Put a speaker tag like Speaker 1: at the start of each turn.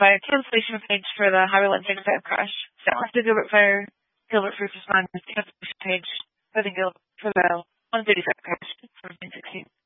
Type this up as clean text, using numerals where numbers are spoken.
Speaker 1: by a cancellation page for the Highwayland 35 crash. St. Martha Gilbert Fire, Gilbert First Responders cancellation page for the 135 crash from 2016.